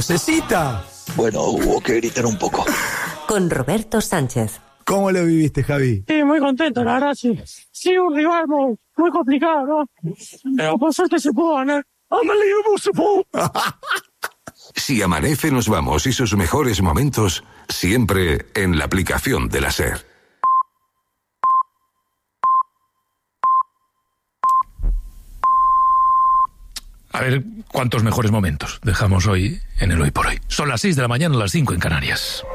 ¿Necesita? Bueno, hubo que gritar un poco. Con Roberto Sánchez. ¿Cómo lo viviste, Javi? Sí, muy contento, la verdad, sí. Sí, un rival muy complicado, ¿no? Pero por suerte se pudo ganar. Unbelievable support. Si amanece, nos vamos y sus mejores momentos siempre en la aplicación de la SER. A ver cuántos mejores momentos dejamos hoy en el Hoy por Hoy. Son las 6 de la mañana, las 5 en Canarias.